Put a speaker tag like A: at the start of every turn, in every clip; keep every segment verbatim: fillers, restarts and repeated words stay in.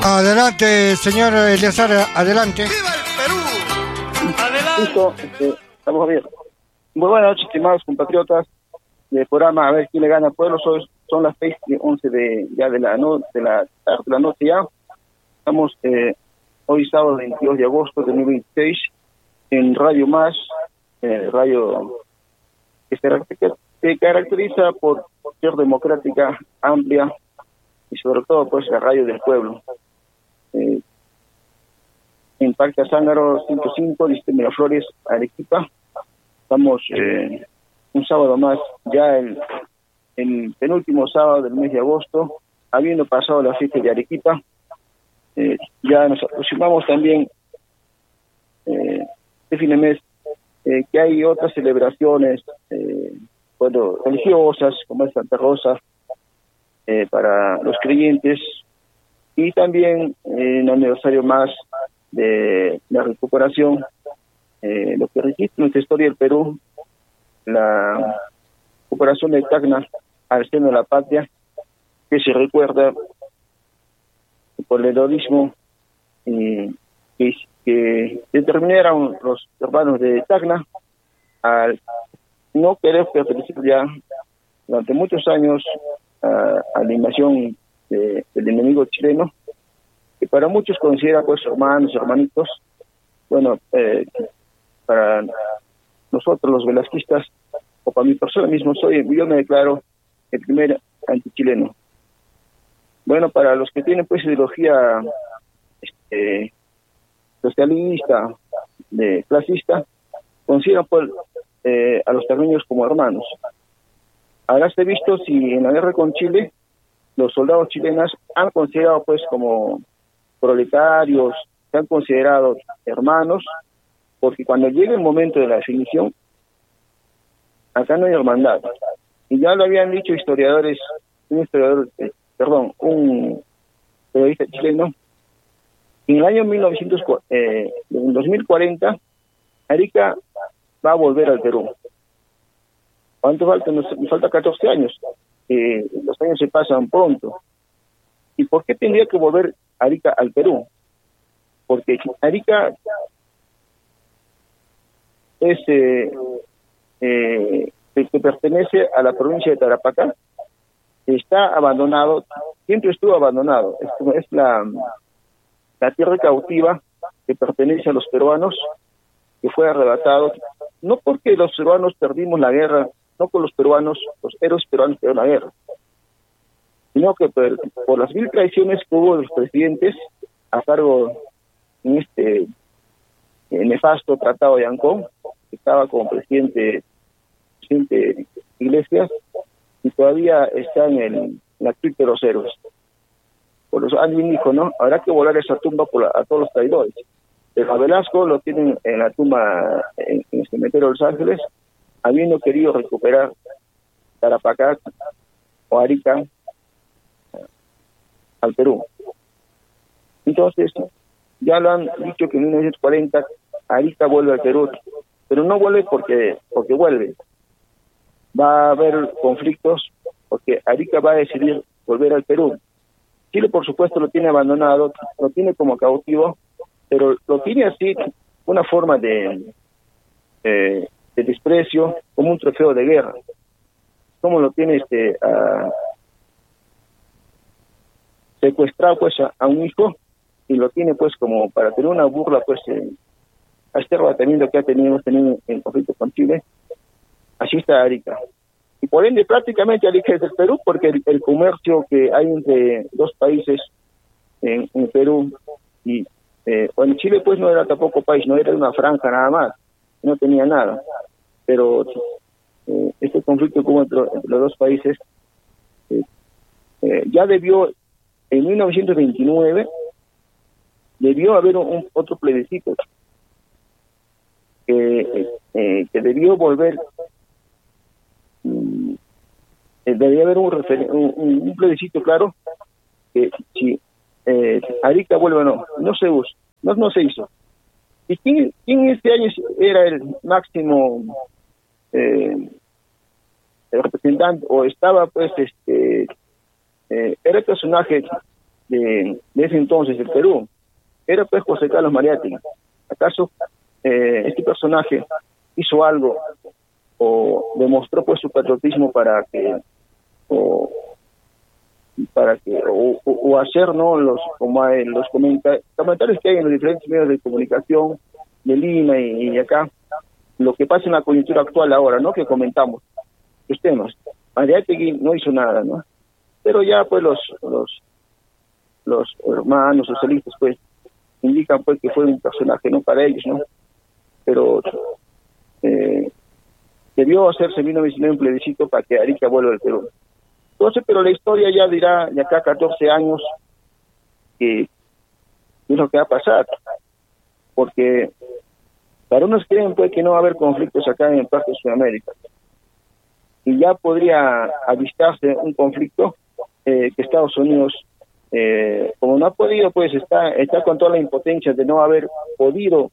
A: Adelante, señor Eleazar, adelante.
B: ¡Viva el Perú! ¡Adelante!
C: Listo, este, estamos bien. Muy buenas noches, estimados compatriotas del programa A ver quién le gana al pueblo. Son, son las seis y once de, ya de la, no, de, la, de la noche ya. Estamos eh, hoy sábado veintidós de agosto de dos mil veintiséis en Radio Más, eh, radio que se, que se caracteriza por ser democrática, amplia y sobre todo pues la radio del pueblo. Eh, en Parque Zángaro ciento cinco, Distrito Miraflores, Arequipa. Estamos eh, un sábado más, ya el, el penúltimo sábado del mes de agosto, habiendo pasado la fiesta de Arequipa. Eh, ya nos aproximamos también eh, este fin de mes, eh, que hay otras celebraciones eh, bueno, religiosas, como es Santa Rosa, eh, para los creyentes, y también eh, el aniversario más de la recuperación, eh, lo que registra nuestra historia del Perú, la recuperación de Tacna al seno de la patria, que se recuerda por el heroísmo eh, que, que determinaron los hermanos de Tacna al no querer pertenecer ya durante muchos años a, a la invasión de, del enemigo chileno, que para muchos considera pues hermanos, hermanitos. Bueno, eh, para nosotros los velasquistas, o para mi persona mismo, soy, yo me declaro el primer antichileno. Bueno, para los que tienen pues ideología este, socialista, de clasista, consideran pues, eh, a los tagneños como hermanos. Habráse visto si en la guerra con Chile, los soldados chilenos han considerado pues como proletarios, se han considerado hermanos, porque cuando llega el momento de la definición, acá no hay hermandad. Y ya lo habían dicho historiadores, un historiador, eh, perdón, un periodista chileno, en el año mil novecientos, eh, en dos mil cuarenta, Arica va a volver al Perú. ¿Cuánto falta? Nos, nos falta catorce años. Eh, los años se pasan pronto. ¿Y por qué tendría que volver Arica al Perú? Porque Arica es eh, eh, que pertenece a la provincia de Tarapacá, está abandonado, siempre estuvo abandonado, es, es la, la tierra cautiva que pertenece a los peruanos, que fue arrebatado, no porque los peruanos perdimos la guerra, no por los peruanos, los héroes peruanos perdieron la guerra, sino que por, por las mil traiciones que hubo de los presidentes a cargo en este en nefasto tratado de Ancón, que estaba como presidente, presidente Iglesias, y todavía está en, el, en la cripta de los héroes. Por eso alguien dijo, ¿no? Habrá que volar esa tumba por la, a todos los traidores. Pero a Velasco lo tienen en la tumba, en, en el cementerio de Los Ángeles, habiendo querido recuperar Tarapacá o Arica al Perú. Entonces, ya lo han dicho que en mil novecientos cuarenta Arica vuelve al Perú, pero no vuelve porque porque vuelve. Va a haber conflictos porque Arica va a decidir volver al Perú. Chile, por supuesto, lo tiene abandonado, lo tiene como cautivo, pero lo tiene así, una forma de, eh, de desprecio, como un trofeo de guerra. Como lo tiene este a, secuestrado pues a, a un hijo, y lo tiene pues como para tener una burla pues eh, a este arrebatamiento que ha tenido, tenido en conflicto con Chile. Así está Arica. Y por ende prácticamente Arica es del Perú, porque el, el comercio que hay entre dos países, en, en Perú y eh, bueno, Chile pues no era tampoco país, no era una franja nada más, no tenía nada, pero eh, este conflicto como entre, entre los dos países eh, eh, ya debió, en mil novecientos veintinueve debió haber un, un otro plebiscito que, eh, eh, que debió volver, mm, eh, debió haber un, refer, un, un plebiscito claro, que si eh, Arica vuelve o no, no se usa, no, no se hizo. ¿Y quién, quién este año era el máximo eh, el representante, o estaba pues este eh, era el personaje de, de ese entonces del Perú era pues José Carlos Mariátegui. ¿Acaso eh, este personaje hizo algo o demostró pues su patriotismo para que o para que o, o, o hacer no los como hay, los comenta comentarios que hay en los diferentes medios de comunicación de Lima y, y acá, lo que pasa en la coyuntura actual ahora, ¿no? Que comentamos los temas. Mariátegui no hizo nada, ¿no? Pero ya pues los los los hermanos socialistas pues indican pues que fue un personaje no para ellos, ¿no? Pero eh, debió hacerse en mil novecientos diecinueve un plebiscito para que Arica vuelva al Perú. Entonces, pero la historia ya dirá de acá a catorce años que es lo que va a pasar, porque para unos creen pues que no va a haber conflictos acá en el Parque de Sudamérica, y ya podría avistarse un conflicto eh, que Estados Unidos, eh, como no ha podido, pues está está con toda la impotencia de no haber podido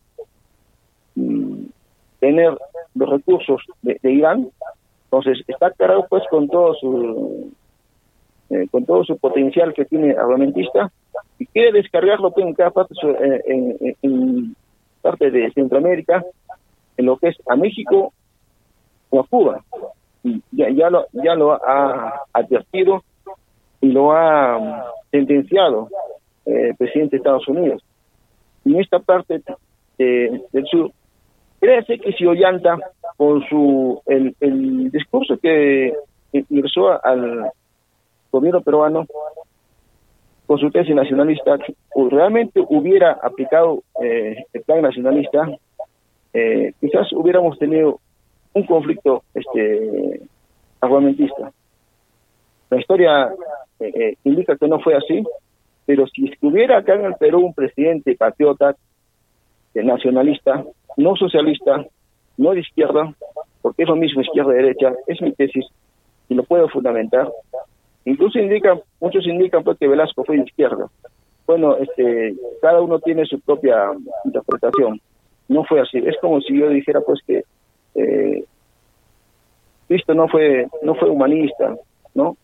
C: mm, tener los recursos de, de Irán. Entonces está cargado pues con todo su eh, con todo su potencial que tiene armamentista y quiere descargarlo pues, en cada parte eh, en, en, en parte de Centroamérica, en lo que es a México o a Cuba. Y ya ya lo ya lo ha advertido y lo ha sentenciado eh, el presidente de Estados Unidos. En esta parte eh, del sur, créase que si Ollanta, con su el, el discurso que ingresó al gobierno peruano, con su tesis nacionalista, realmente hubiera aplicado eh, el plan nacionalista, eh, quizás hubiéramos tenido un conflicto este armamentista. La historia eh, eh, indica que no fue así, pero si hubiera acá en el Perú un presidente patriota, eh, nacionalista, no socialista, no de izquierda, porque es lo mismo izquierda y derecha, es mi tesis y lo puedo fundamentar. Incluso indican, muchos indican pues que Velasco fue de izquierda. Bueno, este, cada uno tiene su propia interpretación. No fue así. Es como si yo dijera pues que eh, Cristo no fue no fue humanista, ¿no?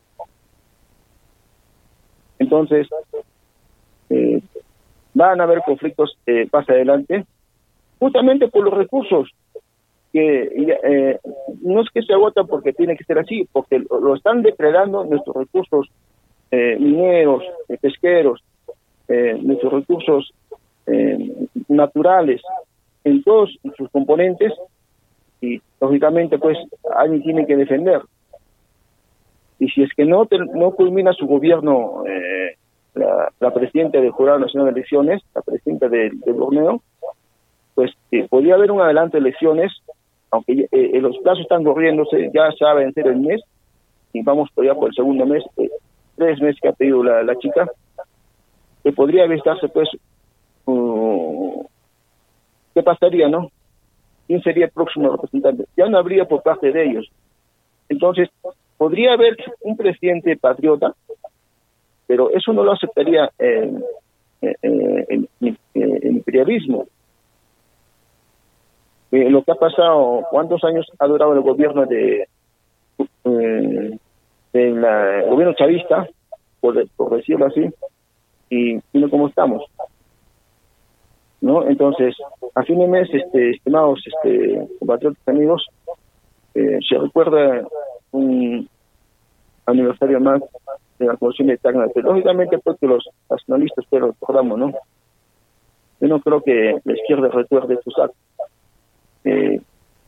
C: Entonces eh, van a haber conflictos eh, más adelante, justamente por los recursos que eh, no es que se agotan porque tiene que ser así, porque lo, lo están depredando nuestros recursos eh, mineros, eh, pesqueros, eh, nuestros recursos eh, naturales, en todos sus componentes, y lógicamente pues alguien tiene que defender. Y si es que no te, no culmina su gobierno eh, la, la presidenta del Jurado Nacional de Elecciones, la presidenta del de Borneo, pues eh, podría haber un adelanto de elecciones, aunque eh, los plazos están corriéndose, ya se va a vencer el mes, y vamos todavía por el segundo mes, eh, tres meses que ha pedido la, la chica, que podría avistarse pues, uh, ¿qué pasaría, no? ¿Quién sería el próximo representante? Ya no habría por parte de ellos. Entonces, podría haber un presidente patriota, pero eso no lo aceptaría eh, eh, eh, el, el, el imperialismo. Eh, lo que ha pasado, ¿cuántos años ha durado el gobierno de, eh, de la, el gobierno chavista, por, por decirlo así, y no como estamos, ¿no? Entonces, a fin de mes, este, estimados este, compatriotas amigos, eh, se recuerda un aniversario más de la Constitución de Tacna, pero lógicamente porque los nacionalistas pues recordamos, ¿no? Yo no creo que la izquierda recuerde sus actos. Eh,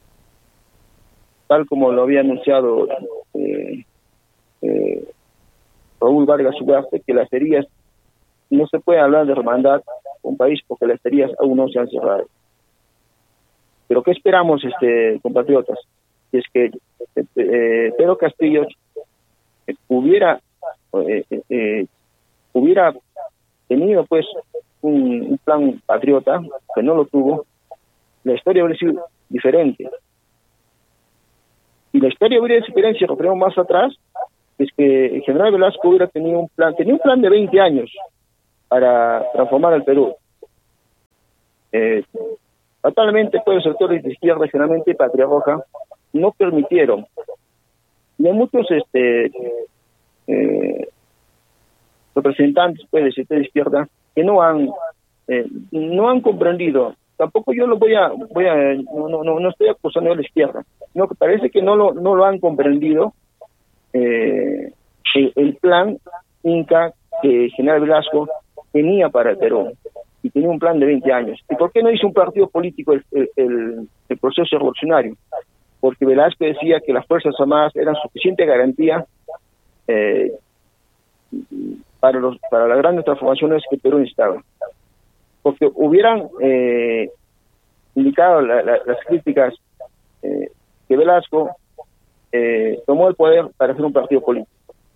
C: tal como lo había anunciado eh, eh, Raúl Vargas Ugarte, que las heridas, no se puede hablar de hermandad con un país porque las heridas aún no se han cerrado. Pero ¿qué esperamos, este compatriotas? Es que eh, Pedro Castillo eh, hubiera eh, eh, hubiera tenido pues un, un plan patriota, que no lo tuvo, la historia habría sido diferente. Y la historia habría sido diferente si referimos más atrás, es que el general Velasco hubiera tenido un plan, tenía un plan de veinte años para transformar al Perú. Eh, Totalmente, pues los sectores de izquierda, generalmente Patria Roja, no permitieron. Y hay muchos este, eh, representantes pues, de sector de izquierda que no han eh, no han comprendido. Tampoco yo lo voy a voy a no no no estoy acusando a la izquierda, no, que parece que no lo no lo han comprendido eh, el, el plan Inca que General Velasco tenía para el Perú, y tenía un plan de veinte años. ¿Y por qué no hizo un partido político el, el, el, el proceso revolucionario? Porque Velasco decía que las Fuerzas Armadas eran suficiente garantía eh, para los para las grandes transformaciones que Perú necesitaba. Porque hubieran eh, indicado la, la, las críticas eh, que Velasco eh, tomó el poder para hacer un partido político.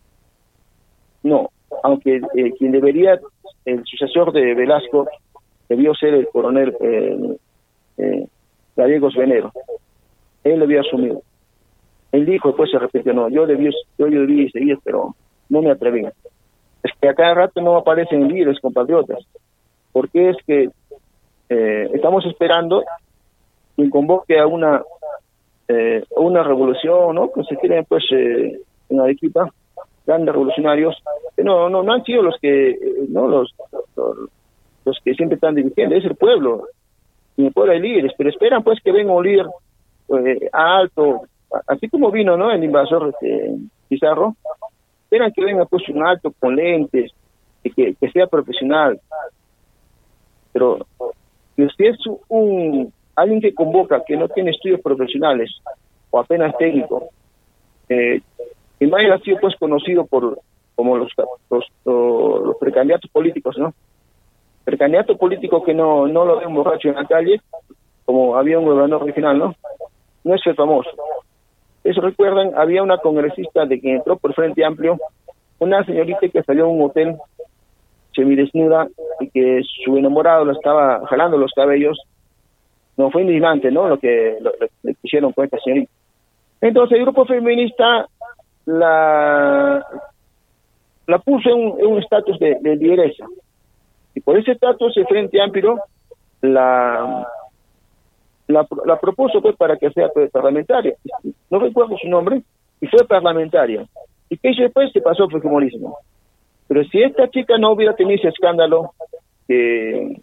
C: No, aunque eh, quien debería, el sucesor de Velasco, debió ser el coronel eh, eh, Gallegos Venero. Él lo había asumido. Él dijo, después se repitió, no, yo debí, yo, yo debí seguir, pero no me atreví. Es que a cada rato no aparecen líderes, compatriotas, porque es que eh, estamos esperando quien convoque a una eh, a una revolución, ¿no? Que se quieren, pues, eh, en Arequipa, grandes revolucionarios, que no, no, no han sido los que, eh, no los, los, los que siempre están dirigiendo, es el pueblo, y el pueblo hay líderes, pero esperan, pues, que venga un líder eh, alto, así como vino, ¿no? El invasor este, Pizarro, esperan que venga, pues, un alto con lentes, que, que, que sea profesional. Pero si usted es un alguien que convoca que no tiene estudios profesionales o apenas técnico, eh, que no haya sido pues conocido por como los los, los, los precandidatos políticos, ¿no? Precandidato político que no no lo ve un borracho en la calle, como había un gobernador regional, ¿no? No es el famoso. Eso recuerdan, había una congresista de que entró por Frente Amplio, una señorita que salió a un hotel semidesnuda y que su enamorado la estaba jalando los cabellos. No, fue indignante, ¿no? Lo que lo, lo, le hicieron con esta señorita. Entonces el grupo feminista la la puso en un estatus de, de lideresa. Y por ese estatus el Frente Amplio la, la la propuso pues para que sea pues, parlamentaria. No recuerdo su nombre, y fue parlamentaria. Y que después se pasó al fujimorismo. Pero si esta chica no hubiera tenido ese escándalo, que,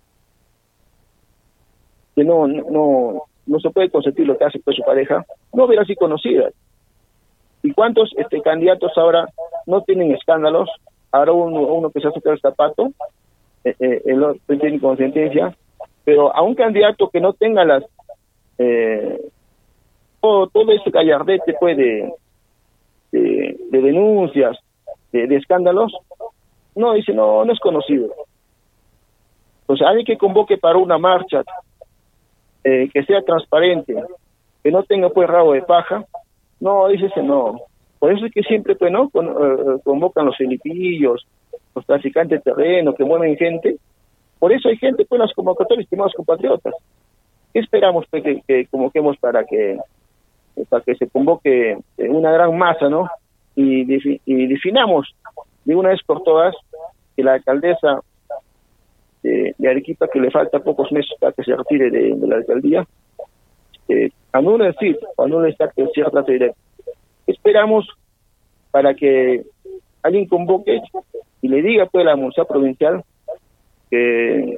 C: que no, no, no se puede consentir lo que hace pues su pareja, no hubiera sido conocida. ¿Y cuántos este candidatos ahora no tienen escándalos? Ahora uno, uno que se hace el zapato, eh, eh, el otro tiene con sentencia, pero a un candidato que no tenga las eh, todo, todo ese gallardete pues de, de, de denuncias, de, de escándalos, no, dice, no, no es conocido. Entonces, alguien que convoque para una marcha, eh, que sea transparente, que no tenga pues rabo de paja, no, dice ese no. Por eso es que siempre pues no Con, uh, convocan los filipillos, los traficantes de terreno, que mueven gente. Por eso hay gente pues en las convocatorias, estimados compatriotas. ¿Qué esperamos pues, que, que convoquemos para que para que se convoque una gran masa, ¿no? Y, defi y definamos de una vez por todas que la alcaldesa de, de Arequipa, que le falta pocos meses para que se retire de, de la alcaldía, eh, anule el C I D, anule esta cierta directa. Esperamos para que alguien convoque y le diga pues a la Municipalidad Provincial que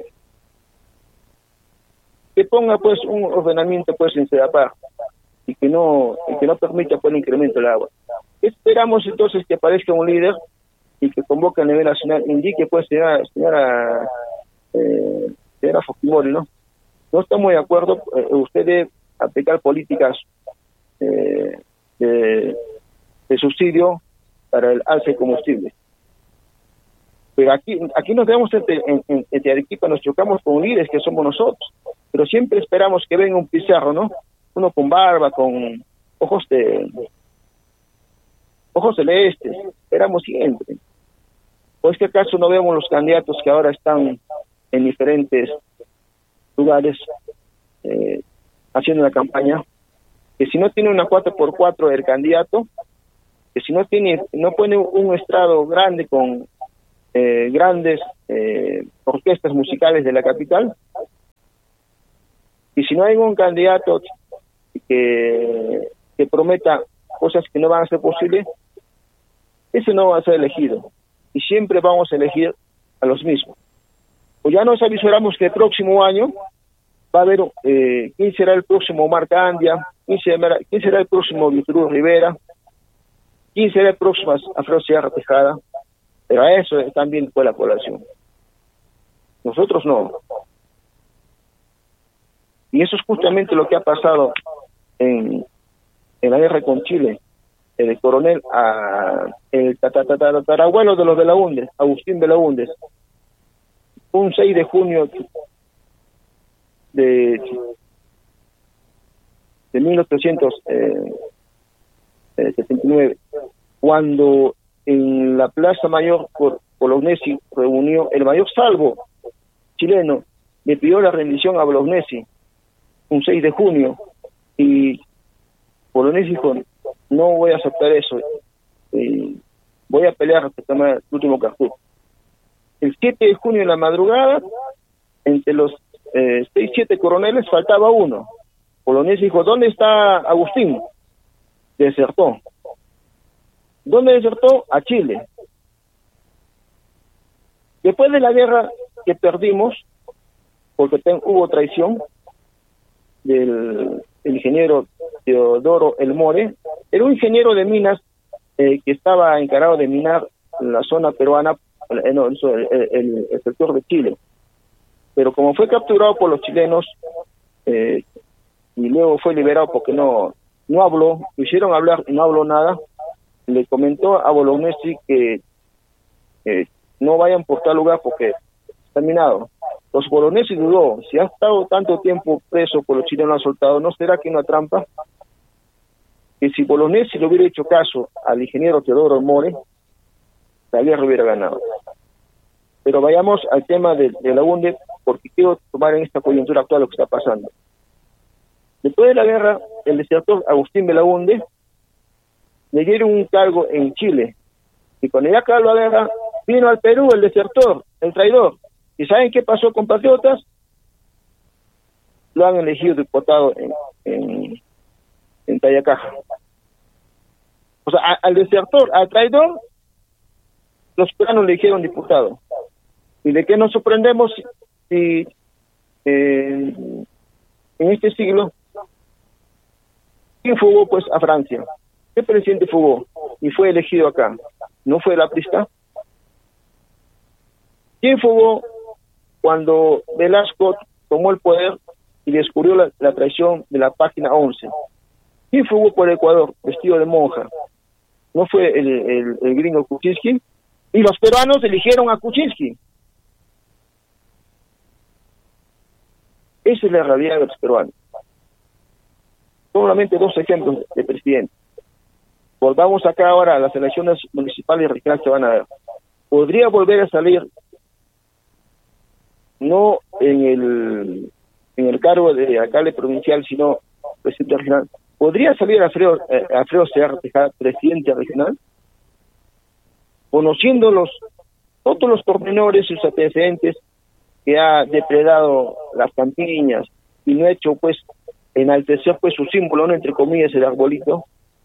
C: que ponga pues un ordenamiento pues en Sedapar y que no y que no permita pues el incremento del agua. Esperamos entonces que aparezca un líder y que convoque a nivel nacional, indique pues señora señora eh, señora Fujimori, ¿no? No estamos de acuerdo, eh, usted debe aplicar políticas eh, de, de subsidio para el alza de combustible. Pero aquí aquí nos vemos entre, en, en, entre Arequipa, nos chocamos con líderes que somos nosotros, pero siempre esperamos que venga un Pizarro, ¿no? Uno con barba, con ojos de ojos celestes, esperamos siempre. ¿O es que acaso no vemos los candidatos que ahora están en diferentes lugares eh, haciendo la campaña? Que si no tiene una cuatro por cuatro el candidato, que si no tiene, no pone un estrado grande con eh, grandes eh, orquestas musicales de la capital, y si no hay un candidato que, que prometa cosas que no van a ser posibles, ese no va a ser elegido. y siempre vamos a elegir a los mismos. Pues ya nos avisoramos que el próximo año va a haber eh, quién será el próximo Omar Candia, quién será, quién será el próximo Víctor Rivera, quién será el próximo Alfredo Sierra Tejada, pero a eso también fue la población. Nosotros no. Y eso es justamente lo que ha pasado en, en la guerra con Chile. El coronel, a, el tatarabuelo de los Belaúndes, Agustín Belaúndes, un seis de junio de, de mil ochocientos setenta y nueve, cuando en la Plaza Mayor por Bolognesi reunió el mayor salvo chileno, le pidió la rendición a Bolognesi, un seis de junio, y Bolognesi dijo, no voy a aceptar eso, eh, voy a pelear hasta tomar el último cartucho. El siete de junio en la madrugada, entre los eh, seis, siete coroneles, faltaba uno. Bolognesi dijo, ¿dónde está Agustín? Desertó. ¿Dónde desertó? A Chile. Después de la guerra que perdimos, porque ten, hubo traición del el ingeniero Teodoro El More, era un ingeniero de minas eh, que estaba encargado de minar la zona peruana, eh, no, el, el, el sector de Chile. Pero como fue capturado por los chilenos eh, y luego fue liberado porque no no habló, lo hicieron hablar y no habló nada, le comentó a Bolognesi que eh, no vayan por tal lugar porque está minado. Los Bolognesi dudó, si ha estado tanto tiempo preso por los chilenos, han soltado, ¿no será que una trampa? Que si Bolognesi le hubiera hecho caso al ingeniero Teodoro More, la guerra hubiera ganado. Pero vayamos al tema de, de Belaúnde, porque quiero tomar en esta coyuntura actual lo que está pasando. Después de la guerra, el desertor Agustín Belaúnde le dieron un cargo en Chile, y cuando ya acabó la guerra, vino al Perú el desertor, el traidor. ¿Y saben qué pasó, compatriotas? Lo han elegido diputado en, en, en Tayacaja. O sea, a, al desertor, al traidor, los peruanos le eligieron diputado. ¿Y de qué nos sorprendemos si eh, en este siglo quién fugó pues a Francia? ¿Qué presidente fugó y fue elegido acá? ¿No fue el aprista? ¿Quién fugó cuando Velasco tomó el poder y descubrió la, la traición de la página once? ¿Quién fugó por Ecuador vestido de monja? ¿No fue el, el, el gringo Kuczynski? Y los peruanos eligieron a Kuczynski. Esa es la realidad de los peruanos. Solamente dos ejemplos de presidente. Volvamos acá ahora a las elecciones municipales y regionales que van a ver. Podría volver a salir, no en el en el cargo de alcalde provincial, sino presidente regional. ¿Podría salir Alfredo, eh, Alfredo Sierra Tejada, presidente regional? Conociendo los todos los pormenores y sus antecedentes, que ha depredado las campiñas y no ha hecho pues enaltecer pues su símbolo, no entre comillas el arbolito,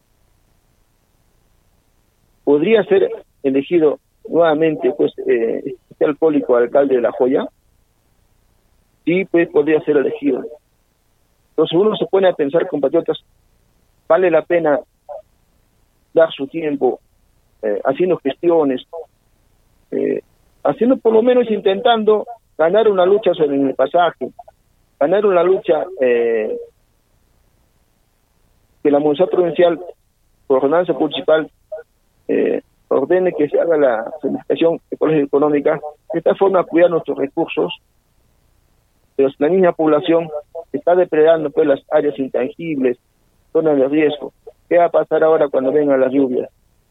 C: podría ser elegido nuevamente pues eh, este alcohólico alcalde de La Joya. Sí, pues podría ser elegido. Entonces uno se pone a pensar, compatriotas, vale la pena dar su tiempo eh, haciendo gestiones, eh, haciendo por lo menos intentando ganar una lucha sobre el pasaje, ganar una lucha eh, que la Municipalidad Provincial, por ordenanza municipal, eh, ordene que se haga la zonificación ecológica económica, de esta forma cuidar nuestros recursos, pero la misma población está depredando pues las áreas intangibles, zonas de riesgo. ¿Qué va a pasar ahora cuando vengan las lluvias?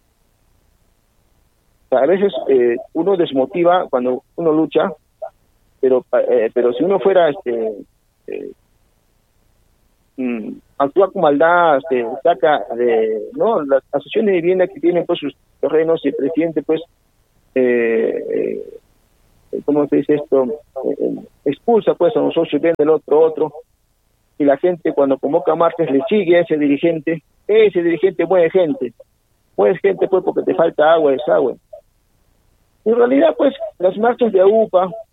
C: O sea, a veces eh, uno desmotiva cuando uno lucha, pero eh, pero si uno fuera este eh, mm, actúa con maldad, se saca de no las asociaciones de vivienda que tienen pues sus terrenos y el presidente pues eh, eh, ¿cómo se dice esto? Eh, expulsa pues a un socio y vende el otro otro, y la gente cuando convoca martes le sigue a ese dirigente. Ese dirigente mueve gente, mueve gente pues porque te falta agua, es agua. En realidad, pues, las marchas de A U P A